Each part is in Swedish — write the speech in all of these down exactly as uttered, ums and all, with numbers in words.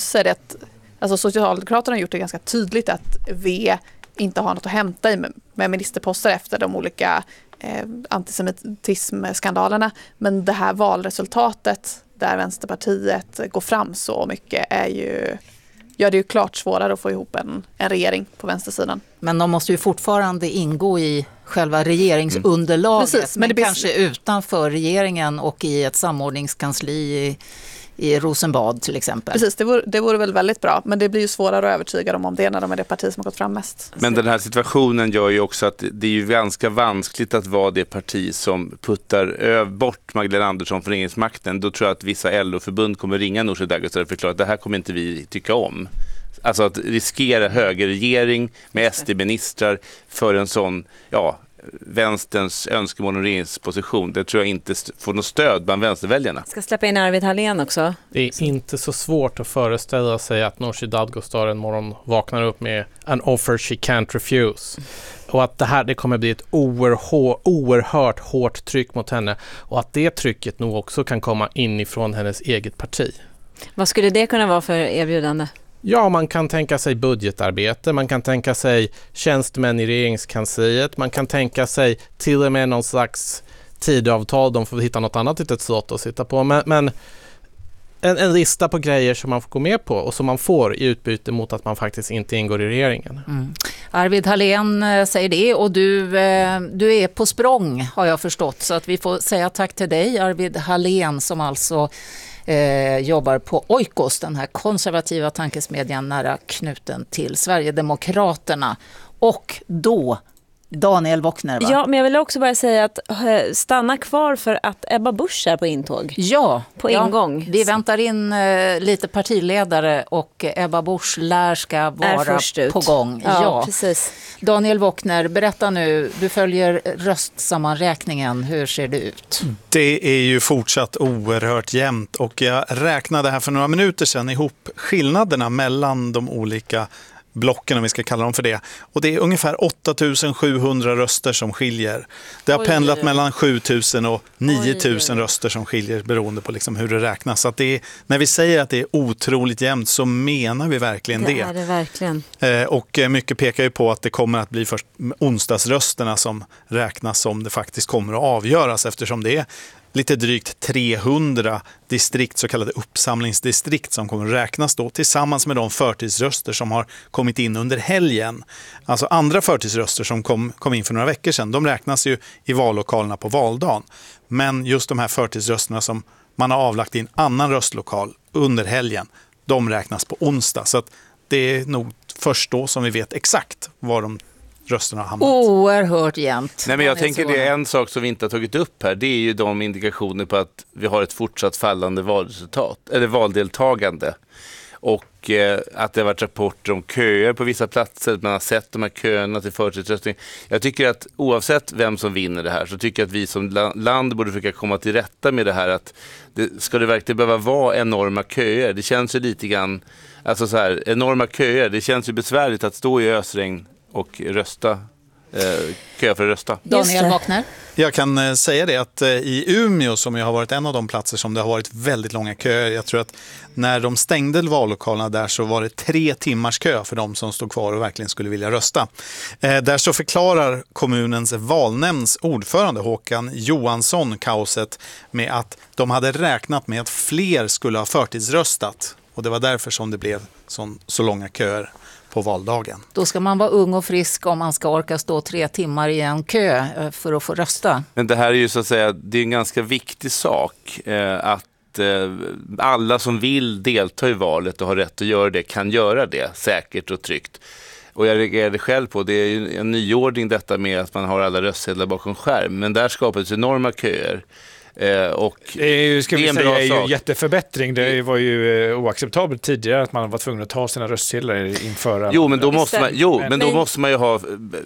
så är det att alltså Socialdemokraterna har gjort det ganska tydligt att V inte har något att hämta i med, med ministerposter efter de olika eh, antisemitismskandalerna. Men det här valresultatet där Vänsterpartiet går fram så mycket är ju, gör det ju klart svårare att få ihop en, en regering på vänstersidan. Men de måste ju fortfarande ingå i själva regeringsunderlaget, mm. Precis, men, men det blir... kanske utanför regeringen och i ett samordningskansli i, i Rosenbad till exempel. Precis, det vore, det vore väl väldigt bra, men det blir ju svårare att övertyga dem om det när de är det parti som har gått fram mest. Men den här situationen gör ju också att det är ju ganska vanskligt att vara det parti som puttar bort Magdalena Andersson från regeringsmakten. Då tror jag att vissa L O-förbund kommer ringa Nooshi Dadgostar och förklara att det här kommer inte vi tycka om. Alltså att riskera högerregering med S D-ministrar för en sån, ja, vänsterns önskemål om regeringsposition, det tror jag inte får något stöd bland vänsterväljarna. Ska släppa in Arvid Hallén också. Det är inte så svårt att föreställa sig att Nooshi Dadgostar en morgon vaknar upp med an offer she can't refuse. Och att det här det kommer bli ett oerhört, oerhört hårt tryck mot henne och att det trycket nog också kan komma inifrån hennes eget parti. Vad skulle det kunna vara för erbjudande? Ja, man kan tänka sig budgetarbete, man kan tänka sig tjänstemän i regeringskansliet, man kan tänka sig till och med någon slags tidavtal, de får hitta något annat litet slott att sitta på, men, men en, en lista på grejer som man får gå med på och som man får i utbyte mot att man faktiskt inte ingår i regeringen. Mm. Arvid Hallén säger det och du, du är på språng har jag förstått, så att vi får säga tack till dig Arvid Hallén som alltså Eh, jobbar på Oikos, den här konservativa tankesmedjan nära knuten till Sverigedemokraterna. Och då Daniel Wockner, va? Ja, men jag vill också bara säga att stanna kvar för att Ebba Busch är på intåg. Ja, på en ja, gång. Vi väntar in eh, lite partiledare och Ebba Busch lär ska vara på gång. Ja, ja, precis. Daniel Wockner, berätta nu, du följer röstsammanräkningen, hur ser det ut? Det är ju fortsatt oerhört jämnt och jag räknade här för några minuter sedan ihop skillnaderna mellan de olika blocken, om vi ska kalla dem för det. Och det är ungefär åtta tusen sjuhundra röster som skiljer. Det har oj, pendlat oj. mellan sju tusen och nio tusen oj, oj. röster som skiljer beroende på liksom hur det räknas. Så att det är, när vi säger att det är otroligt jämnt så menar vi verkligen det. Det är det verkligen. Eh, och mycket pekar ju på att det kommer att bli först onsdagsrösterna som räknas som det faktiskt kommer att avgöras, eftersom det är lite drygt trehundra distrikt, så kallade uppsamlingsdistrikt, som kommer att räknas då tillsammans med de förtidsröster som har kommit in under helgen. Alltså andra förtidsröster som kom, kom in för några veckor sedan, de räknas ju i vallokalerna på valdagen. Men just de här förtidsrösterna som man har avlagt i en annan röstlokal under helgen, de räknas på onsdag. Så att det är nog först då som vi vet exakt var de rösterna har hamnat. Oerhört jämnt. Nej, men jag tänker det är en sak som vi inte har tagit upp här. Det är ju de indikationer på att vi har ett fortsatt fallande valresultat, eller valdeltagande. Och eh, att det har varit rapporter om köer på vissa platser. Man har sett de här köerna till förtidsröstning. Jag tycker att oavsett vem som vinner det här så tycker jag att vi som land borde försöka komma till rätta med det här. Att det, ska det verkligen behöva vara enorma köer? Det känns ju lite grann, alltså så här, enorma köer. Det känns ju besvärligt att stå i ösregn och rösta, eh, kö för att rösta. Daniel Wockner. Jag kan eh, säga det att eh, i Umeå, som ju har varit en av de platser som det har varit väldigt långa köer, jag tror att när de stängde vallokalerna där så var det tre timmars kö för de som stod kvar och verkligen skulle vilja rösta. Eh, där så förklarar kommunens valnämnds ordförande Håkan Johansson kaoset med att de hade räknat med att fler skulle ha förtidsröstat och det var därför som det blev så, så långa köer på valdagen. Då ska man vara ung och frisk om man ska orka stå tre timmar i en kö för att få rösta. Men det här är ju så att säga, det är en ganska viktig sak eh, att eh, alla som vill delta i valet och har rätt att göra det kan göra det säkert och tryggt. Och jag reagerade själv på, det är ju en nyordning detta med att man har alla röstsedlar bakom skärm, men där skapades enorma köer. Eh, och det är ju, ska det är vi säga, är ju sak. en jätteförbättring. Det var ju eh, oacceptabelt tidigare att man var tvungen att ta sina röstsedlar inför. Jo, men då måste man, jo, men då men, måste man ju ha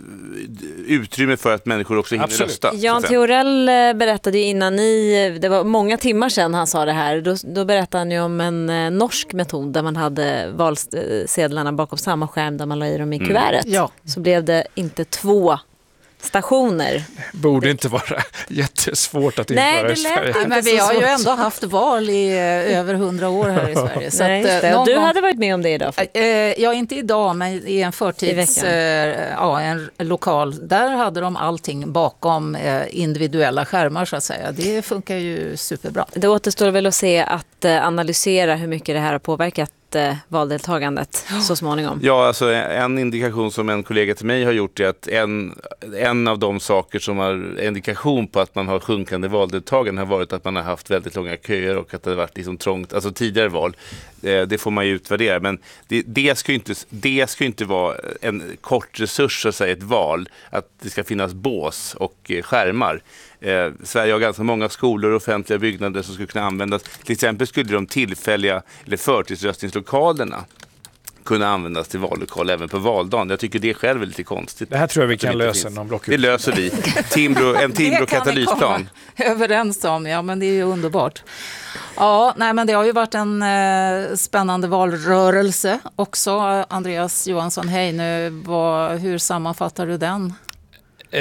utrymme för att människor också hinner absolut. rösta. Jan Theorell berättade ju innan ni, det var många timmar sedan han sa det här, då, då berättade han ju om en eh, norsk metod där man hade valsedlarna bakom samma skärm där man la i dem i kuvertet. Mm. Ja. Så blev det inte två stationer. Borde inte vara jättesvårt att införa. Nej, det i Sverige. lät Nej, men inte vi så har ju svårt. ändå haft val i eh, över hundra år här i Sverige. Så Nej, att, just eh, det. någon Du gång- hade varit med om det idag. Eh, ja, inte idag, men i en I förtids... veckan. Eh, ja, en lokal. Där hade de allting bakom eh, individuella skärmar, så att säga. Det funkar ju superbra. Det återstår väl att se att eh, analysera hur mycket det här har påverkat eh, valdeltagandet så småningom. Ja, alltså en indikation som en kollega till mig har gjort är att en, en av de saker som har indikation på att man har sjunkande valdeltagande har varit att man har haft väldigt långa köer och att det har varit liksom trångt, alltså tidigare val. Eh, det får man ju utvärdera, men det, det ska ju inte, det ska ju inte vara en kort resurs, så att säga, ett val, att det ska finnas bås och eh, skärmar. Eh, Sverige har ganska många skolor och offentliga byggnader som skulle kunna användas. Till exempel skulle de tillfälliga eller förtidsröstningslokalerna kunna användas till vallokal även på valdagen. Jag tycker det själv är lite konstigt. Det här tror jag vi Att det kan inte lösa finns. någon block. Det löser vi. Timbro, en Det Timbro kan vi komma katalysplan. överens om. Ja, men det är ju underbart. Ja, nej, men det har ju varit en eh, spännande valrörelse också. Andreas Johansson, hej nu. Vad, hur sammanfattar du den? Eh,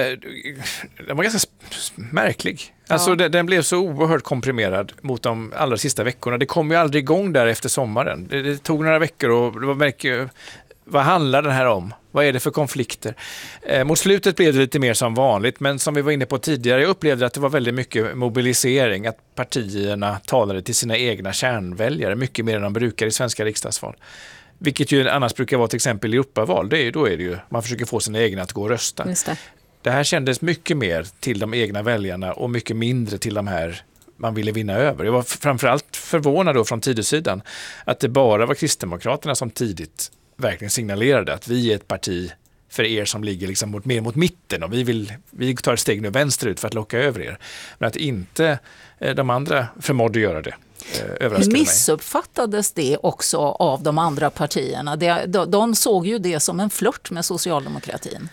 den var ganska sp- märklig. Alltså Ja. den, den blev så oerhört komprimerad mot de allra sista veckorna. Det kom ju aldrig igång där efter sommaren. Det, det tog några veckor och det var mycket, vad handlar den här om? Vad är det för konflikter? Eh, mot slutet blev det lite mer som vanligt, men som vi var inne på tidigare, jag upplevde att det var väldigt mycket mobilisering, att partierna talade till sina egna kärnväljare, mycket mer än de brukar i svenska riksdagsval. Vilket ju annars brukar vara till exempel i Europaval, det är ju, då är det ju, man försöker få sina egna att gå och rösta. Just det. Det här kändes mycket mer till de egna väljarna och mycket mindre till de här man ville vinna över. Jag var framförallt förvånad då från Tidösidan att det bara var Kristdemokraterna som tidigt verkligen signalerade att vi är ett parti för er som ligger liksom mot, mer mot mitten och vi, vill, vi tar ett steg nu vänsterut för att locka över er. Men att inte eh, de andra förmådde göra det. Missuppfattades det också av de andra partierna? De, de, de såg ju det som en flört med socialdemokratin.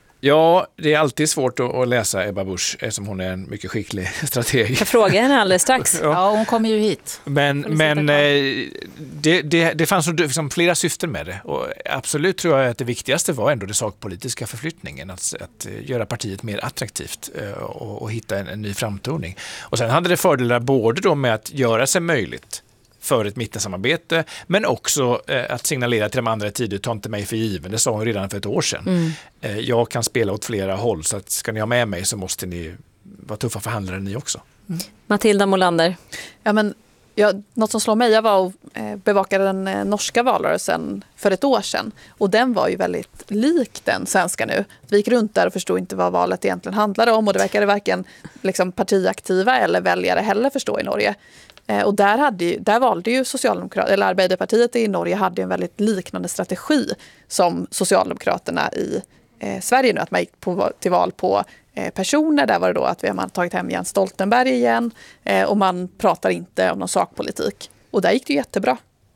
Ja, det är alltid svårt att, att läsa Ebba Busch eftersom hon är en mycket skicklig strateg. Jag frågar henne alldeles strax. Ja. Ja, hon kommer ju hit. Men, Får ni men sitta kvar? eh, det, det, det fanns liksom flera syften med det. Och absolut tror jag att det viktigaste var ändå den sakpolitiska förflyttningen. Att, att göra partiet mer attraktivt eh, och, och hitta en, en ny framtoning. Och sen hade det fördelar både då med att göra sig möjligt för ett mittensamarbete, men också eh, att signalera till de andra tider, ta inte mig för given. Det sa hon redan för ett år sedan. Mm. Eh, jag kan spela åt flera håll, så att ska ni ha med mig så måste ni vara tuffa förhandlare ni också. Matilda Molander. Ja, men, ja, något som slår mig, jag var och eh, bevakade den eh, norska valrörelsen för ett år sedan. Och den var ju väldigt lik den svenska nu. Vi gick runt där och förstod inte vad valet egentligen handlade om. Och det verkade varken liksom, partiaktiva eller väljare heller förstå i Norge. Eh, och där, hade ju, där valde ju Socialdemokraterna, eller Arbeiderpartiet i Norge hade en väldigt liknande strategi som Socialdemokraterna i eh, Sverige nu. Att man gick på, till val på eh, personer. Där var det då att vi har tagit hem Jens Stoltenberg igen. Eh, och man pratar inte om någon sakpolitik. Och där gick det ju jättebra.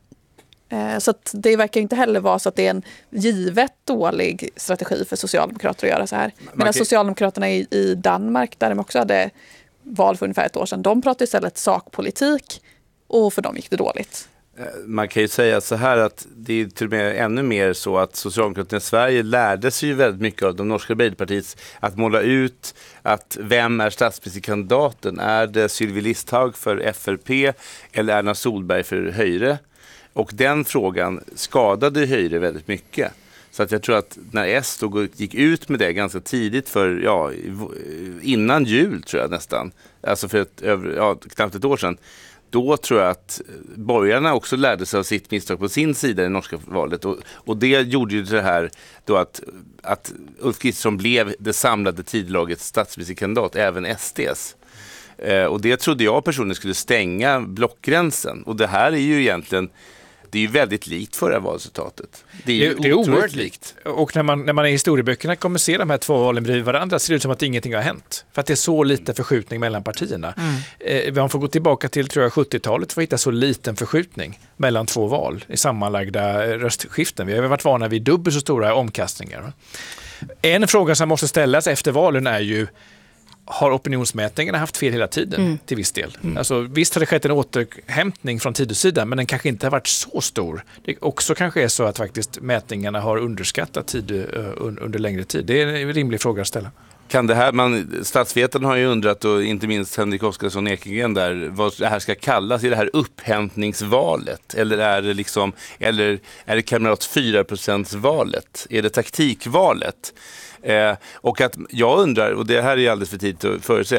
Eh, så att det verkar inte heller vara så att det är en givet dålig strategi för Socialdemokrater att göra så här. Medan Socialdemokraterna i, i Danmark, där de också hade val för ungefär ett år sedan, de pratade istället sakpolitik och för dem gick det dåligt. Man kan ju säga så här att det är till och med ännu mer så att Socialdemokraterna i Sverige lärde sig ju väldigt mycket av de norska Arbeiderpartiet att måla ut att vem är statsministerkandidaten? Är det Sylvie Listhaug för F R P eller Erna Solberg för Høyre? Och den frågan skadade Høyre väldigt mycket. Så att jag tror att när S då gick ut med det ganska tidigt, för ja, innan jul tror jag nästan, alltså för ett, ja, knappt ett år sedan, då tror jag att borgarna också lärde sig av sitt misstag på sin sida i det norska valet. Och, och det gjorde ju det här då att, att Ulf Kristersson blev det samlade tidlagets statsministerkandidat, även S D:s. Eh, och det trodde jag personligen skulle stänga blockgränsen. Och det här är ju egentligen, det är ju väldigt likt förra valresultatet. Det är ju det, det är oerhört likt. likt. Och när man, när man i historieböckerna kommer se de här två valen bredvid varandra ser det ut som att ingenting har hänt. För att det är så lite förskjutning mellan partierna. Mm. Eh, man får gå tillbaka till tror jag, sjuttiotalet för att hitta så liten förskjutning mellan två val i sammanlagda röstskiften. Vi har varit vana vid dubbelt så stora omkastningar. En fråga som måste ställas efter valen är ju, har opinionsmätningarna haft fel hela tiden mm. till viss del. Mm. Alltså, visst har det skett en återhämtning från Tidösidan, men den kanske inte har varit så stor. Det också kanske är så att faktiskt mätningarna har underskattat Tidö uh, under längre tid. Det är en rimlig fråga att ställa. Kan det här, man, statsvetarna har ju undrat, och inte minst Henrik Oskarsson Ekengren där, vad det här ska kallas. Är det här upphämtningsvalet? Eller är det liksom, eller är det kamrat fyra procent-valet? Är det taktikvalet? Eh, och att jag undrar, och det här är alldeles för tidigt att förutse,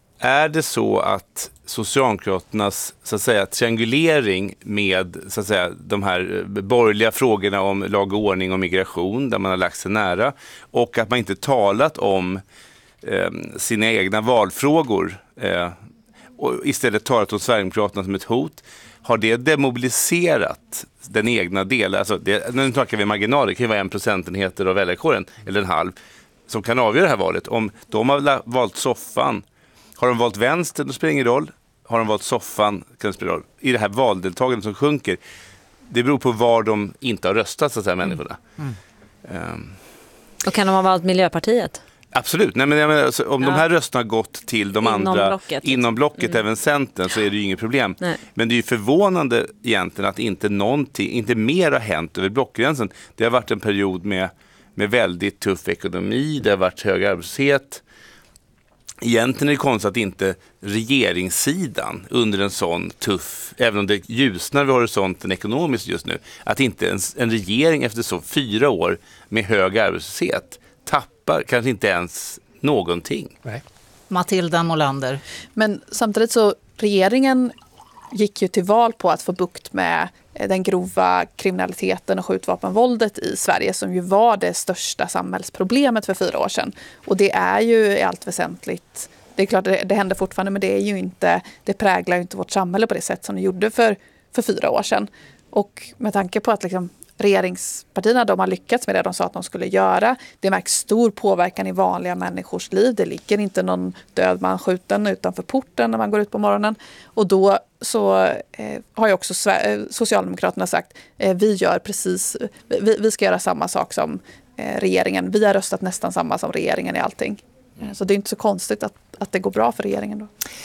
är det så att Socialdemokraternas så att säga, triangulering med så att säga, de här borgerliga frågorna om lag och ordning och migration, där man har lagt sig nära, och att man inte talat om eh, sina egna valfrågor eh, och istället talat om Sverigedemokraterna som ett hot, har det demobiliserat den egna delen? Alltså det, nu snackar vi marginaler, det kan ju vara en procentenheter av väljarkåren eller en halv som kan avgöra det här valet. Om de har valt soffan, har de valt vänster, då spelar det ingen roll. Har de valt soffan, kan det spela roll. I det här valdeltagandet som sjunker, det beror på var de inte har röstat, så att säga, människorna. Mm. Um. Och kan de ha valt Miljöpartiet? Absolut. Nej, men jag menar, alltså, om ja. de här rösterna gått till de inom andra blocket, inom blocket, mm. även Centern, så är det ju inget problem. Nej. Men det är ju förvånande egentligen att inte någonting, inte mer har hänt över blockgränsen. Det har varit en period med, med väldigt tuff ekonomi, det har varit hög arbetslöshet. Egentligen är det konstigt att inte regeringssidan under en sån tuff, även om det ljusnar vid horisonten ekonomiskt just nu, att inte en, en regering efter så fyra år med hög arbetslöshet tappar kanske inte ens någonting. Nej. Matilda Molander. Men samtidigt så regeringen gick ju till val på att få bukt med den grova kriminaliteten och skjutvapenvåldet i Sverige, som ju var det största samhällsproblemet för fyra år sedan. Och det är ju i allt väsentligt, det är klart det, det händer fortfarande, men det är ju inte, det präglar ju inte vårt samhälle på det sätt som det gjorde för, för fyra år sedan. Och med tanke på att liksom regeringspartierna, de har lyckats med det de sa att de skulle göra. Det märks stor påverkan i vanliga människors liv. Det ligger inte någon död man skjuten utanför porten när man går ut på morgonen. Och då så eh, har ju också Socialdemokraterna sagt eh, vi gör precis, vi, vi ska göra samma sak som eh, regeringen. Vi har röstat nästan samma som regeringen i allting. Eh, så det är inte så konstigt att, att det går bra för regeringen då.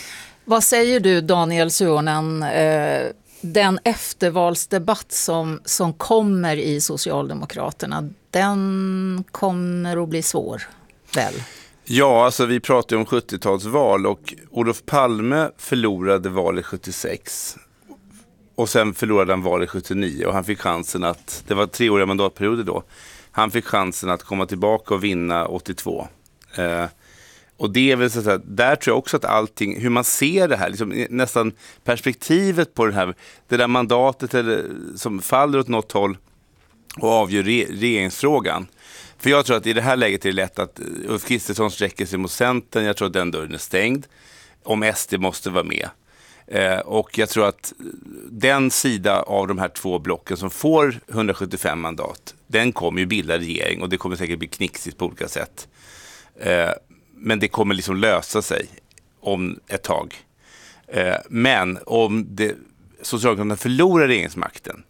Vad säger du, Daniel Suhonen? Eh, Den eftervalsdebatt som, som kommer i Socialdemokraterna, den kommer att bli svår, väl? Ja, alltså vi pratar ju om sjuttiotalsval, och Olof Palme förlorade valet sjuttiosex och sen förlorade han valet sjuttionio, och han fick chansen att, det var treåriga mandatperioder då, han fick chansen att komma tillbaka och vinna åttiotvå. Eh, Och det är väl så att där tror jag också att allting, hur man ser det här, liksom, nästan perspektivet på det här, det där mandatet eller, som faller åt något håll och avgör re, regeringsfrågan. För jag tror att i det här läget är det lätt att Ulf Kristersson sträcker sig mot Centern. Jag tror att den dörren är stängd. Om S D måste vara med. Eh, och jag tror att den sida av de här två blocken som får hundrasjuttiofem mandat, den kommer ju bilda regering, och det kommer säkert bli knixigt på olika sätt. Eh, Men det kommer liksom lösa sig om ett tag. Eh, men om det, Socialdemokraterna förlorar regeringsmakten,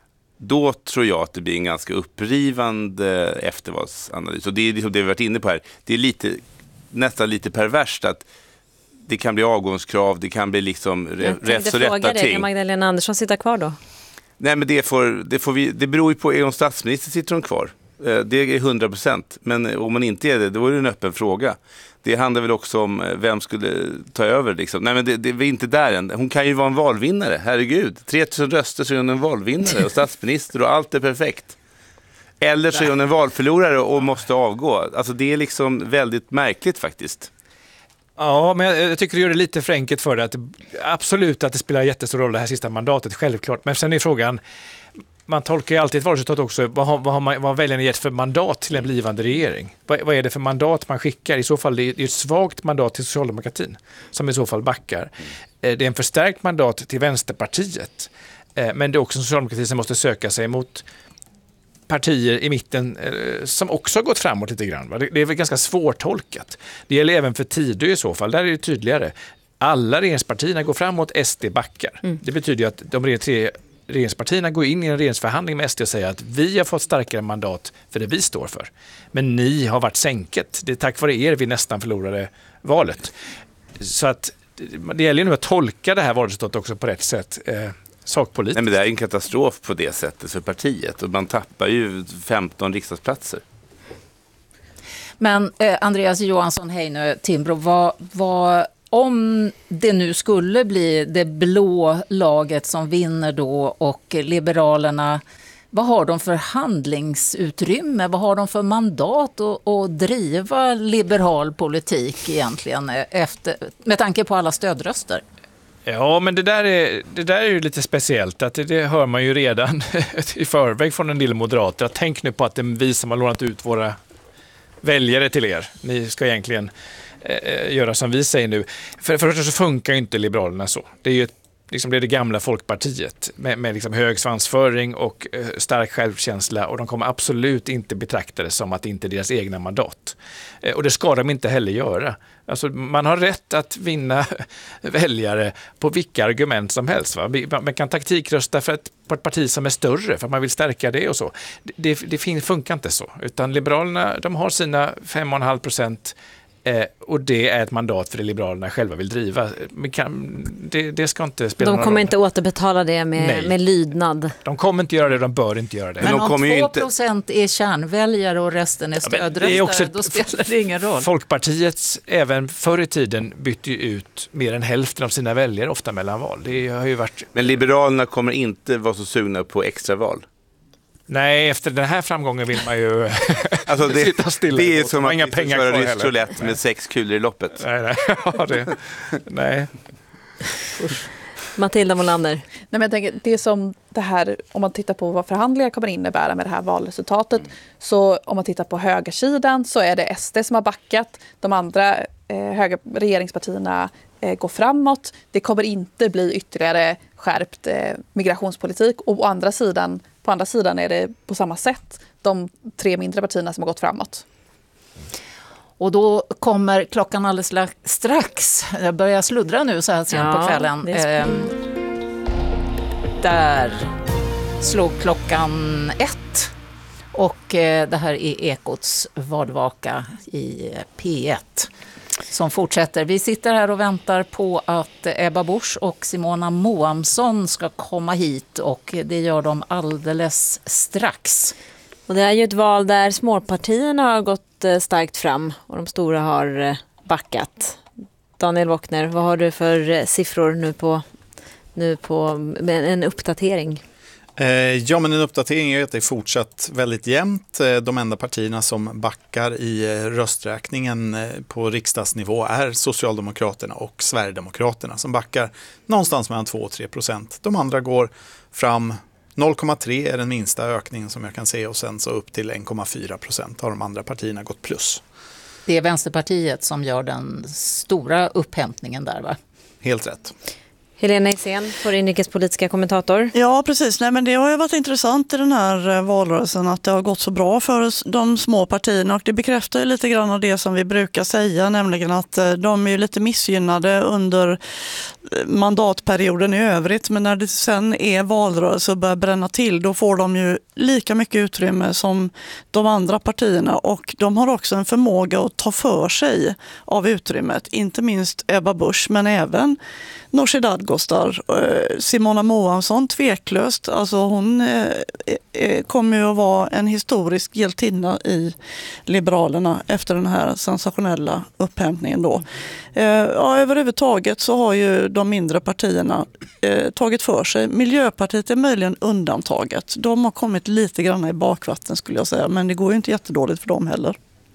då tror jag att det blir en ganska upprivande eftervalsanalys. Och det är liksom det vi varit inne på här. Det är lite, nästan lite perverst att det kan bli avgångskrav, det kan bli liksom räfs och rätta ting. Kan Magdalena Andersson sitta kvar då? Nej, men det, får, det, får vi, det beror ju på, är hon statsminister sitter hon kvar. Det är hundra procent, men om man inte är det, då är det en öppen fråga. Det handlar väl också om vem skulle ta över liksom. Nej, men det, det är inte där än. Hon kan ju vara en valvinnare, herregud. tre tusen röster så är hon en valvinnare och statsminister och allt är perfekt. Eller så är hon en valförlorare och måste avgå. Alltså det är liksom väldigt märkligt faktiskt. Ja, men jag tycker du gör det lite för enkelt för det. Att absolut att det spelar jättestor roll det här sista mandatet, självklart. Men sen är frågan, man tolkar ju alltid ett valresultat också. Vad har, vad har, man, vad har väljarna gett för mandat till en blivande regering? Vad, vad är det för mandat man skickar? I så fall det är det ett svagt mandat till socialdemokratin som i så fall backar. Det är en förstärkt mandat till Vänsterpartiet. Men det är också en socialdemokrati som måste söka sig mot partier i mitten som också har gått framåt lite grann. Det är väl ganska svårtolkat. Det gäller även för Tidö i så fall. Där är det tydligare. Alla regeringspartierna går framåt, S D backar. Mm. Det betyder ju att de tre regeringspartierna går in i en regeringsförhandling med S D och säger att vi har fått starkare mandat för det vi står för. Men ni har varit sänket. Det är tack vare er vi nästan förlorade valet. Så att det gäller nu att tolka det här valresultatet också på rätt sätt. Eh, sakpolitiskt. Nej, men det är en katastrof på det sättet för partiet. Och man tappar ju femton riksdagsplatser. Men eh, Andreas Johansson Heinö, Timbro, vad, vad, om det nu skulle bli det blå laget som vinner då och Liberalerna, vad har de för handlingsutrymme? Vad har de för mandat att, att driva liberal politik egentligen efter, med tanke på alla stödröster? Ja, men det där är, det där är ju lite speciellt. Att det, det hör man ju redan i förväg från en del moderater. Att tänk nu på att det är vi som har lånat ut våra väljare till er. Ni ska egentligen eh, göra som vi säger nu. För, för det så funkar ju inte Liberalerna så. Det är ju ett, liksom det, är det gamla Folkpartiet med, med liksom hög svansföring och eh, stark självkänsla, och de kommer absolut inte betrakta det som att det inte är deras egna mandat. Eh, och det ska de inte heller göra. Alltså, man har rätt att vinna väljare på vilka argument som helst. Va? Man kan taktikrösta för ett, på ett parti som är större för att man vill stärka det och så. Det, det, det funkar inte så. Utan Liberalerna, de har sina fem komma fem procent eh, och det är ett mandat för det Liberalerna själva vill driva. Men kan, det, det ska inte spela någon roll. De kommer inte återbetala det med, med lydnad. De kommer inte göra det, de bör inte göra det. Men, Men de om två procent inte... är kärnväljare och resten är stödröstare, ja, också... då spelar det ingen roll. Folkpartiet även förr i tiden bytte ut mer än hälften av sina väljare ofta mellan val. Det har ju varit... Men Liberalerna kommer inte vara så sugna på extraval. Nej, efter den här framgången vill man ju alltså det, sitta stilla. Det är som att inga vi pengar köra kvar rysk roulette med sex kulor i loppet. Nej, nej. Ja, det, nej. Matilda Molander. Nej, men jag tänker, det är som det här, om man tittar på vad förhandlingar kommer innebära med det här valresultatet, så om man tittar på högersidan så är det S D som har backat. De andra eh, höger, regeringspartierna eh, går framåt. Det kommer inte bli ytterligare skärpt eh, migrationspolitik. Och å andra sidan, på andra sidan är det på samma sätt de tre mindre partierna som har gått framåt. Och då kommer klockan alldeles strax. Jag börjar sluddra nu så här sent ja, på kvällen. Eh, där slog klockan ett. Och eh, det här är Ekots Vardvaka i P ett som fortsätter. Vi sitter här och väntar på att Ebba Busch och Simona Moamsson ska komma hit, och det gör de alldeles strax. Och det är ju ett val där småpartierna har gått starkt fram och de stora har backat. Daniel Wockner, vad har du för siffror nu på, nu på en uppdatering? Ja, men en uppdatering är att det är fortsatt väldigt jämnt. De enda partierna som backar i rösträkningen på riksdagsnivå är Socialdemokraterna och Sverigedemokraterna som backar någonstans mellan två och tre procent. De andra går fram. noll komma tre är den minsta ökningen som jag kan se, och sen så upp till en komma fyra procent har de andra partierna gått plus. Det är Vänsterpartiet som gör den stora upphämtningen där, va? Helt rätt. Helena Isén, vår inrikespolitiska kommentator. Ja, precis. Nej, men det har ju varit intressant i den här valrörelsen att det har gått så bra för de små partierna, och det bekräftar ju lite grann av det som vi brukar säga, nämligen att de är ju lite missgynnade under mandatperioden i övrigt, men när det sen är valrörelse och börjar bränna till, då får de ju lika mycket utrymme som de andra partierna, och de har också en förmåga att ta för sig av utrymmet, inte minst Ebba Busch men även Nooshi Dadgostar, Simona Moamsson tveklöst. Alltså hon eh, kommer ju att vara en historisk hjältinna i Liberalerna efter den här sensationella upphämtningen då. Eh, ja, överhuvudtaget så har ju de mindre partierna eh, tagit för sig. Miljöpartiet är möjligen undantaget. De har kommit lite grann i bakvatten skulle jag säga, men det går ju inte jättedåligt för dem heller.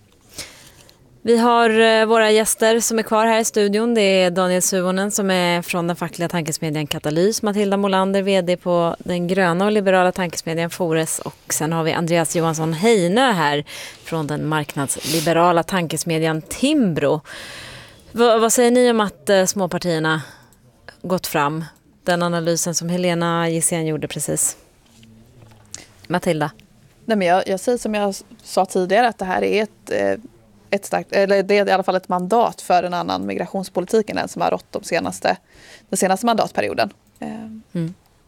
Vi har våra gäster som är kvar här i studion. Det är Daniel Suhonen som är från den fackliga tankesmedjan Katalys, Matilda Molander, vd på den gröna och liberala tankesmedjan Fores, och sen har vi Andreas Johansson Heinö här från den marknadsliberala tankesmedjan Timbro. V- vad säger ni om att uh, småpartierna gått fram? Den analysen som Helena Isén gjorde precis. Matilda? Nej, men jag, jag säger som jag sa tidigare att det här är ett... Eh, Ett starkt, eller det är i alla fall ett mandat för en annan migrationspolitik än den som har rått de senaste, den senaste mandatperioden. Mm.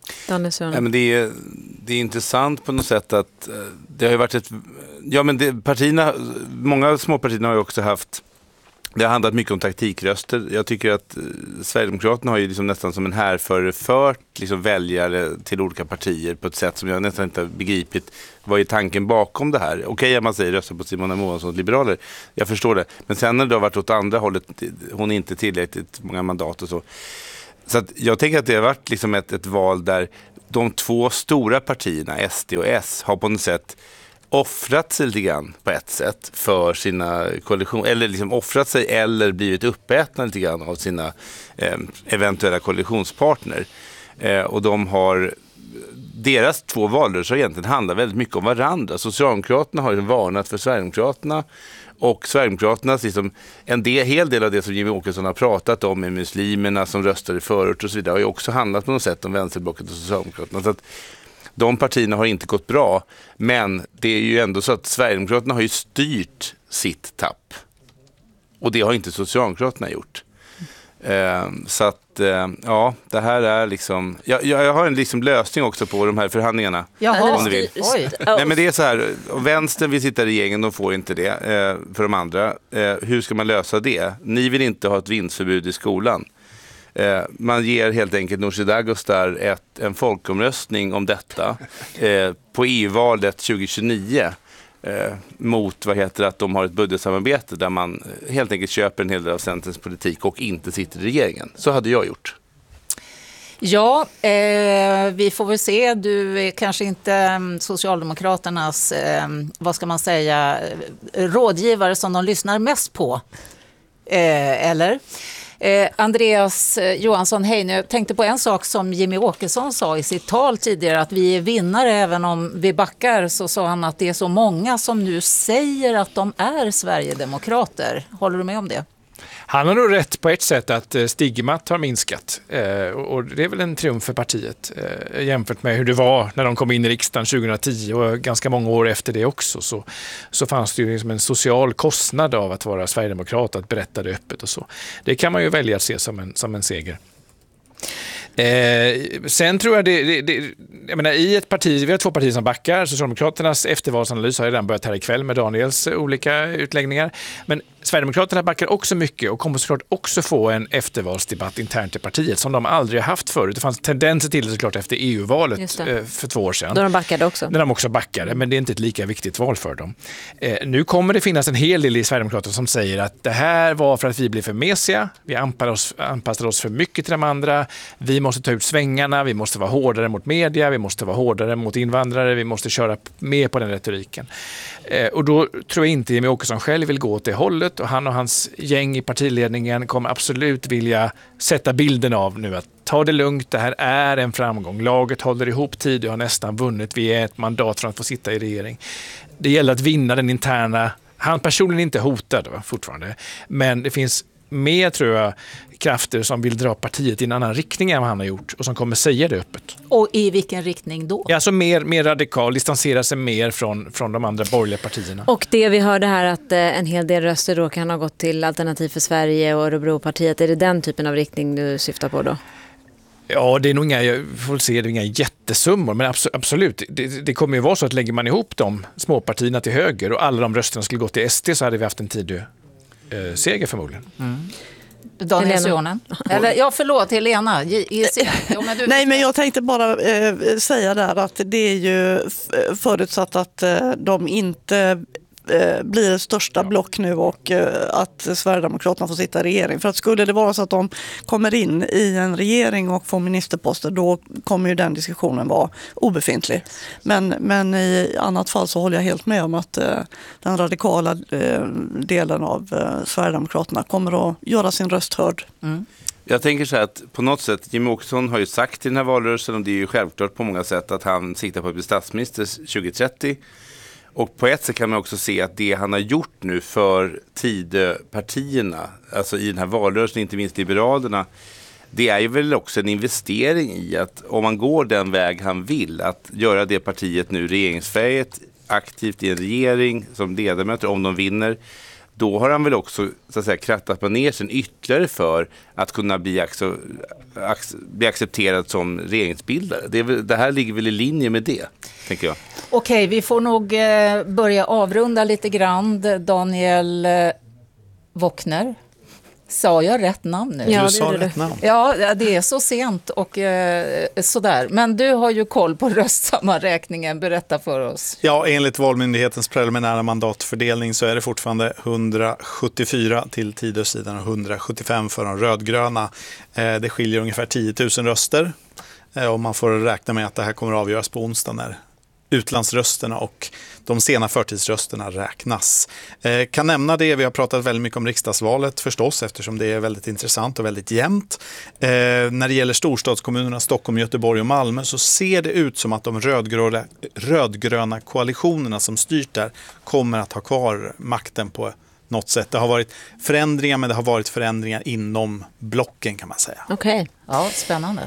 Ja, men det, är, det är intressant på något sätt att det har ju varit ett... Ja, men det, partierna, många småpartierna har ju också haft... Det har handlat mycket om taktikröster. Jag tycker att Sverigedemokraterna har ju liksom nästan som en härförare fört liksom väljare till olika partier på ett sätt som jag nästan inte har begripit. Vad är tanken bakom det här? Okej, att man säger rösta på Simona Moansson, liberaler. Jag förstår det. Men sen när det har varit åt andra hållet, hon är inte tillräckligt många mandat och så. Så att jag tänker att det har varit liksom ett, ett val där de två stora partierna, S D och S, har på något sätt offrat sig lite grann på ett sätt för sina koalition, eller liksom offrat sig eller blivit uppätna lite grann av sina eh, eventuella koalitionspartner. Eh, och de har, deras två valrörelser egentligen handlar väldigt mycket om varandra. Socialdemokraterna har ju varnat för Sverigedemokraterna, och Sverigedemokraternas liksom, en del, hel del av det som Jimmie Åkesson har pratat om med muslimerna som röstar i förort och så vidare har ju också handlat på något sätt om vänsterblocket och Socialdemokraterna. Så att de partierna har inte gått bra, men det är ju ändå så att Sverigedemokraterna har ju styrt sitt tapp. Och det har inte Socialdemokraterna gjort. Eh, så att, eh, ja, det här är liksom... Jag, jag har en liksom lösning också på de här förhandlingarna. Jaha, om ni vill. oj. Nej, men det är så här, vänstern vill sitta i regeringen, de får inte det eh, för de andra. Eh, hur ska man lösa det? Ni vill inte ha ett vinstförbud i skolan. Eh, man ger helt enkelt Nooshi Dadgostar ett, en folkomröstning om detta eh, på E U-valet tjugo tjugonio eh, mot vad heter att de har ett budgetsamarbete där man helt enkelt köper en hel del av Centerns politik och inte sitter i regeringen. Så hade jag gjort. Ja, eh, vi får väl se. Du är kanske inte Socialdemokraternas, eh, vad ska man säga, rådgivare som de lyssnar mest på. Eh, eller? Eh, Andreas eh, Johansson, hej, nu tänkte på en sak som Jimmie Åkesson sa i sitt tal tidigare, att vi är vinnare även om vi backar. Så sa han att det är så många som nu säger att de är Sverigedemokrater. Håller du med om det? Han har nog rätt på ett sätt att stigmat har minskat eh, och det är väl en triumf för partiet eh, jämfört med hur det var när de kom in i riksdagen tjugohundratio och ganska många år efter det också, så, så fanns det ju liksom en social kostnad av att vara sverigedemokrat, att berätta det öppet och så. Det kan man ju välja att se som en, som en seger. Eh, sen tror jag det, det, det jag menar, i ett parti, vi har två partier som backar. Socialdemokraternas eftervalsanalys har redan börjat här ikväll med Daniels olika utläggningar, men Sverigedemokraterna backar också mycket och kommer såklart också få en eftervalsdebatt internt i partiet som de aldrig har haft förut. Det fanns tendenser till det såklart efter E U-valet för två år sedan. Då de backade också. När de också backade, men det är inte ett lika viktigt val för dem. Eh, nu kommer det finnas en hel del i Sverigedemokraterna som säger att det här var för att vi blev för mesiga, vi anpassade oss, anpassade oss för mycket till de andra, vi måste ta ut svängarna, vi måste vara hårdare mot media, vi måste vara hårdare mot invandrare, vi måste köra med på den retoriken. Eh, och då tror jag inte Jimmie Åkesson själv vill gå åt det hållet, och han och hans gäng i partiledningen kommer absolut vilja sätta bilden av nu att ta det lugnt, det här är en framgång. Laget håller ihop tid och har nästan vunnit. Vi är ett mandat från att få sitta i regering. Det gäller att vinna den interna... Han personligen är inte hotad va, fortfarande, men det finns mer, tror jag, krafter som vill dra partiet i en annan riktning än vad han har gjort och som kommer säga det öppet. Och i vilken riktning då? Ja, alltså mer, mer radikal, distansera sig mer från, från de andra borgerliga partierna. Och det vi hörde här att eh, en hel del röster då kan ha gått till Alternativ för Sverige och Örebropartiet. Är det den typen av riktning du syftar på då? Ja, det är nog inga, jag får se, det är inga jättesummor, men absolut. Det, det kommer ju vara så att lägger man ihop de småpartierna till höger och alla de rösterna skulle gå till S D, så hade vi haft en tidig eh, seger förmodligen. Mm. Daniel Suhonen. Eller ja, förlåt, Helena. Jo, men du... Nej, men jag tänkte bara eh, säga där att det är ju förutsatt att eh, de inte eh, blir det största block nu och eh, att Sverigedemokraterna får sitta i regering. För att skulle det vara så att de kommer in i en regering och får ministerposter, då kommer ju den diskussionen vara obefintlig. Men, men i annat fall så håller jag helt med om att eh, den radikala eh, delen av eh, Sverigedemokraterna kommer att göra sin röst hörd. Mm. Jag tänker så här att på något sätt, Jimmie Åkesson har ju sagt i den här valrörelsen, och det är ju självklart på många sätt, att han siktar på att bli statsminister tjugo trettio. Och på ett sätt kan man också se att det han har gjort nu för Tidöpartierna, alltså i den här valrörelsen, inte minst Liberalerna, det är ju väl också en investering i att om man går den väg han vill, att göra det partiet nu regeringsfähigt, aktivt i en regering som ledamöter om de vinner, då har han väl också så att säga krattat manegen ytterligare för att kunna bli, acc- ac- bli accepterad som regeringsbildare. Det, är väl, det här ligger väl i linje med det, tänker jag. Okej, vi får nog eh, börja avrunda lite grann. Daniel eh, Wockner. Sa jag rätt namn nu? Ja, Du det sa gjorde rätt du. namn. Ja, det är så sent och eh, sådär. Men du har ju koll på röstsammanräkningen. Berätta för oss. Ja, enligt Valmyndighetens preliminära mandatfördelning så är det fortfarande hundrasjuttiofyra till Tidösidan och hundrasjuttiofem för de rödgröna. Eh, det skiljer ungefär tio tusen röster. Eh, och man får räkna med att det här kommer att avgöras på onsdag när utlandsrösterna och de sena förtidsrösterna räknas. Eh, kan nämna det, vi har pratat väldigt mycket om riksdagsvalet förstås eftersom det är väldigt intressant och väldigt jämnt. Eh, när det gäller storstadskommunerna Stockholm, Göteborg och Malmö så ser det ut som att de rödgröna, rödgröna koalitionerna som styrt där kommer att ha kvar makten på något sätt. Det har varit förändringar men det har varit förändringar inom blocken kan man säga. Okej. Okay. Ja, spännande.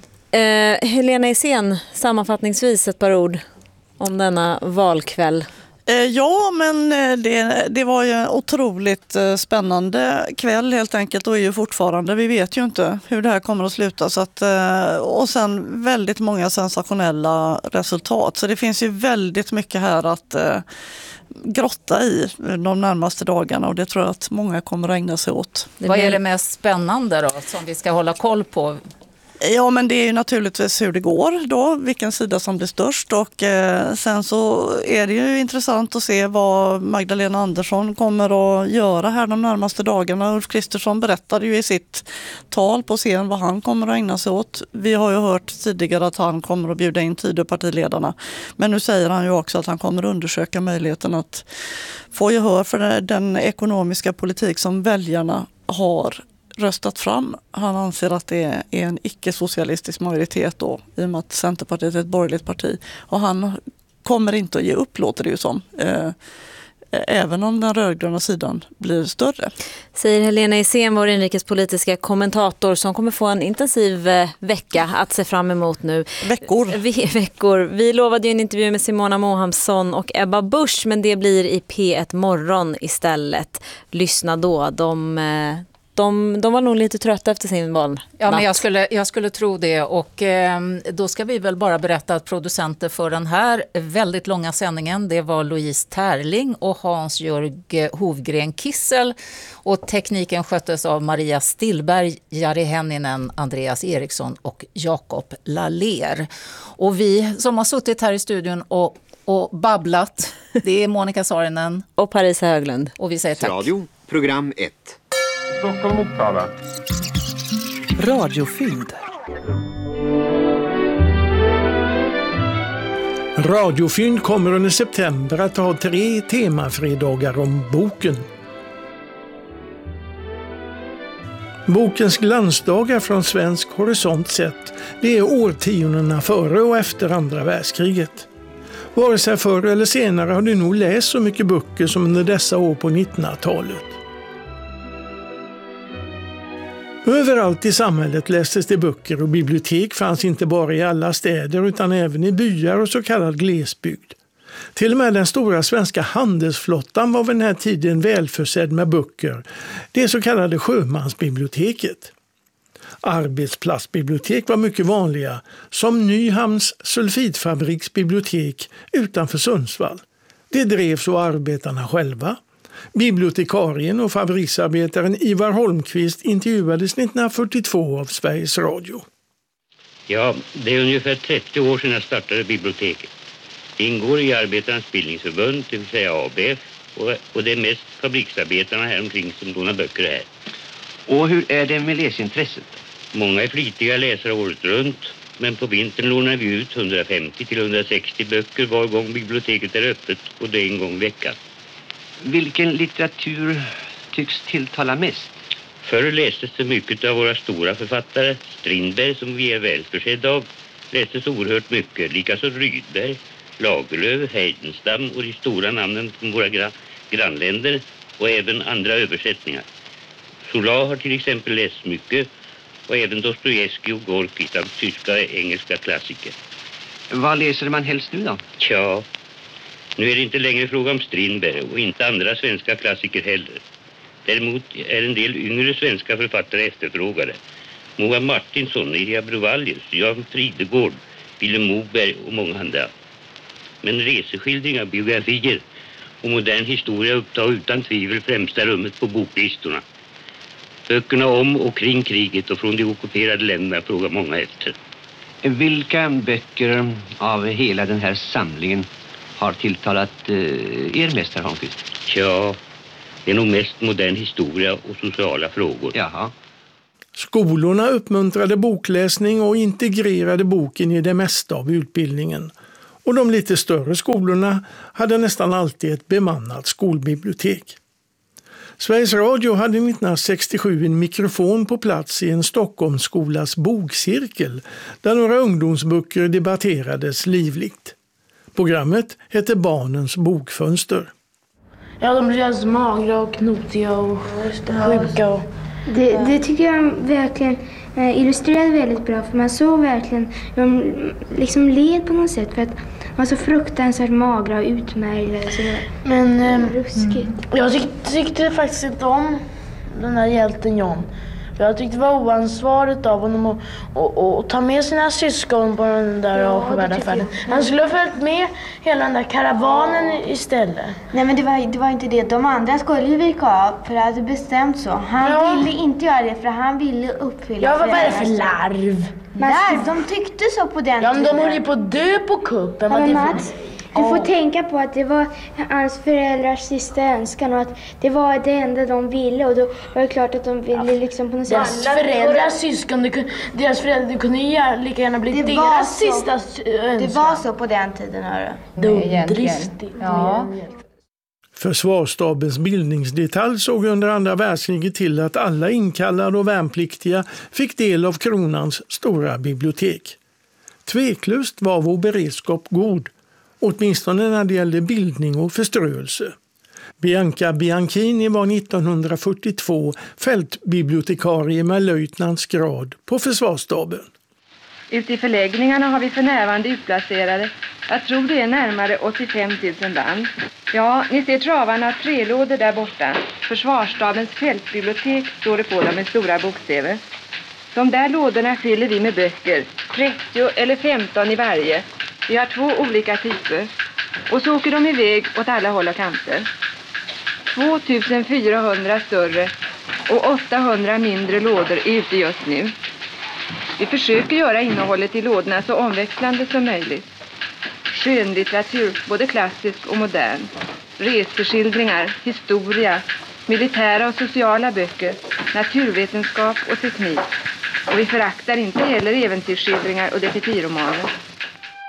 Eh, Helena Isén, sammanfattningsvis ett par ord om denna valkväll. Eh, Ja, men eh, det, det var ju en otroligt eh, spännande kväll helt enkelt och är ju fortfarande. Vi vet ju inte hur det här kommer att sluta. Så att, eh, och sen väldigt många sensationella resultat. Så det finns ju väldigt mycket här att eh, grotta i de närmaste dagarna och det tror jag att många kommer att ägna sig åt. Det Vad är det mest spännande då som vi ska hålla koll på? Ja, men det är ju naturligtvis hur det går då, vilken sida som blir störst och eh, sen så är det ju intressant att se vad Magdalena Andersson kommer att göra här de närmaste dagarna. Ulf Kristersson berättade ju i sitt tal på scen vad han kommer att ägna sig åt. Vi har ju hört tidigare att han kommer att bjuda in Tidöpartiledarna, men nu säger han ju också att han kommer att undersöka möjligheten att få gehör för den ekonomiska politik som väljarna har röstat fram. Han anser att det är en icke-socialistisk majoritet då, i och med att Centerpartiet är ett borgerligt parti. Och han kommer inte att ge upp, låter det ju som. Eh, även om den rödgröna sidan blir större. Säger Helena Isén, vår inrikespolitiska kommentator som kommer få en intensiv eh, vecka att se fram emot nu. Veckor. Vi, veckor. Vi lovade ju en intervju med Simona Mohamsson och Ebba Busch, men det blir i P ett morgon istället. Lyssna då. De... Eh, De, de var nog lite trötta efter sin valnatt. Ja, men jag skulle, jag skulle tro det. Och eh, då ska vi väl bara berätta att producenter för den här väldigt långa sändningen, det var Louise Tärling och Hans-Jörg Hovgren Kissel. Och tekniken sköttes av Maria Stillberg, Jari Henninen, Andreas Eriksson och Jakob Laller. Och vi som har suttit här i studion och, och babblat, det är Monica Saarinen och Parisa Höglund. Och vi säger tack. Radio, program ett. Stockholm Uppsala. Radiofynd. Radiofynd kommer under september att ha tre temafredagar om boken. Bokens glansdagar från svensk horisont sett, det är årtiondena före och efter andra världskriget. Vare sig förr eller senare har du nog läst så mycket böcker som under dessa år på nittonhundratalet. Överallt i samhället lästes det böcker och bibliotek fanns inte bara i alla städer utan även i byar och så kallad glesbygd. Till och med den stora svenska handelsflottan var vid den här tiden välförsedd med böcker, det så kallade sjömansbiblioteket. Arbetsplatsbibliotek var mycket vanliga, som Nyhamns sulfitfabriks bibliotek utanför Sundsvall. Det drevs av arbetarna själva. Bibliotekarien och fabriksarbetaren Ivar Holmqvist intervjuades nittonhundrafyrtiotvå av Sveriges Radio. Ja, det är ungefär trettio år sedan jag startade biblioteket. Det ingår i Arbetarnas bildningsförbund, det vill säga A B F, och, och det är mest fabriksarbetarna här omkring som lånar böcker här. Och hur är det med läsintresset? Många är flitiga läsare året runt, men på vintern lånar vi ut hundrafemtio till hundrasextio böcker var gång biblioteket är öppet, och det är en gång i veckan. Vilken litteratur tycks tilltala mest? Förr lästes det mycket av våra stora författare. Strindberg, som vi är välförsedda av, lästes oerhört mycket. Likaså Rydberg, Lagerlöf, Heidenstam och de stora namnen från våra gra- grannländer och även andra översättningar. Zola har till exempel läst mycket, och även Dostojevskij och Gorki samt tyska och engelska klassiker. Vad läser man helst nu då? Tja, Nu är det inte längre fråga om Strindberg och inte andra svenska klassiker heller. Däremot är en del yngre svenska författare efterfrågade. Moa Martinsson, Irja Bruvallius, Jan Fridegård, Willem Moberg och många andra. Men reseskildringar, biografier och modern historia upptar utan tvivel främsta rummet på boklistorna. Böckerna om och kring kriget och från de ockuperade länderna frågar många efter. Vilka böcker av hela den här samlingen har tilltalat eh, er mest, herr Holmqvist? Ja, det är nog mest modern historia och sociala frågor. Jaha. Skolorna uppmuntrade bokläsning och integrerade boken i det mesta av utbildningen. Och de lite större skolorna hade nästan alltid ett bemannat skolbibliotek. Sveriges Radio hade nittonhundrasextiosju en mikrofon på plats i en Stockholmsskolas bokcirkel där några ungdomsböcker debatterades livligt. Programmet hette Barnens bokfönster. Ja, de blir så magra och knotiga och sjuka. Och... Det, det tycker jag verkligen eh, illustrerade väldigt bra, för man såg verkligen de liksom led på något sätt för att de var så fruktansvärt magra och utmärglade. Så Men eh, ruskigt. Jag tyck, tyckte faktiskt inte om den här hjälten John. För jag tyckte det var oansvarigt av honom att och, och, och ta med sina syskon på den där ja, avskyvärda färden. Han skulle ha följt med hela den där karavanen istället. Nej, men det var, det var inte det. De andra skulle ju vika av för att det bestämt så. Han ja. ville inte göra det för han ville uppfylla. Ja, vad var det för larv? Larv? De tyckte så på den ja, men tiden. de höll ju på att dö på kuppen. Ja, men Mats, du får oh. tänka på att det var hans föräldrars sista önskan och att det var det enda de ville, och då var det klart att de ville ja. liksom på något sätt... Deras föräldrars syskon, det kunde, deras föräldrar, det kunde ju lika gärna bli det deras så, sista önskan. Det var så på den tiden, hörru. Dumdristigt. Ja. Försvarsstabens bildningsdetalj såg under andra världskriget till att alla inkallade och värnpliktiga fick del av kronans stora bibliotek. Tveklöst var vår beredskap god, åtminstone när det gällde bildning och förströelse. Bianca Bianchini var nittonhundrafyrtiotvå fältbibliotekarie med löjtnantsgrad på försvarsstaben. Ute i förläggningarna har vi för närvarande utplacerade, jag tror det är närmare åttiofem tusen band. Ja, ni ser travarna trelådor där borta. Försvarsstabens fältbibliotek står det på dem med stora bokstäver. De där lådorna fyller vi med böcker, trettio eller femton i varje. Vi har två olika typer. Och så åker de iväg åt alla håll och kanter. tvåtusenfyrahundra större och åttahundra mindre lådor är ute just nu. Vi försöker göra innehållet i lådorna så omväxlande som möjligt. Skönlitteratur, både klassisk och modern. Reseskildringar, historia, militära och sociala böcker, naturvetenskap och teknik. Och vi föraktar inte heller äventyrsskildringar och detektivromaner.